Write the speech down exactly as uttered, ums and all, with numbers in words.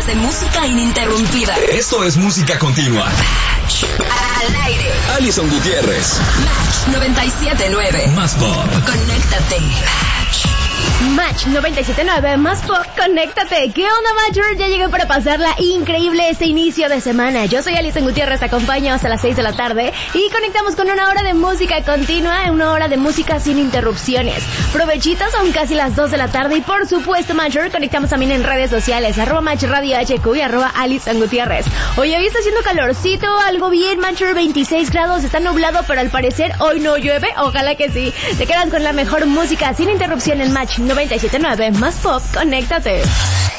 de música ininterrumpida. Esto es música continua. Match. Al aire. Alison Gutiérrez. Match noventa y siete punto nueve. Más pop. Conéctate. Match. Match noventa y siete punto nueve, más pop, conéctate. ¿Qué onda, Matcher? Ya llegué para pasarla increíble este inicio de semana. Yo soy Alison Gutiérrez, te acompaño hasta las seis de la tarde y conectamos con una hora de música continua, una hora de música sin interrupciones. Provechitos, son casi las dos de la tarde y por supuesto, Matcher, conectamos también en redes sociales, arroba Match Radio H Q y arroba Alison Gutiérrez. Hoy hoy está haciendo calorcito, algo bien, Matcher, veintiséis grados, está nublado, pero al parecer hoy no llueve, ojalá que sí. Te quedas con la mejor música sin interrupción en Match noventa y siete punto nueve, más pop, conéctate.